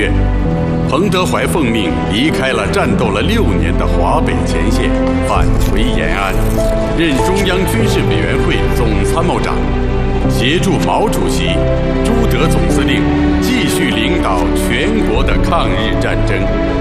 月，彭德怀奉命离开了战斗了6年的华北前线，返回延安，任中央军事委员会总参谋长，协助毛主席、朱德总